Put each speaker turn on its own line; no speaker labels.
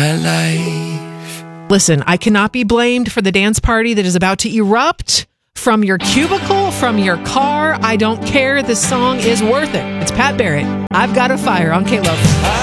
my life.
Listen, I cannot be blamed for the dance party that is about to erupt from your cubicle, from your car. I don't care. This song is worth it. It's Pat Barrett. I've Got a Fire on K-Love.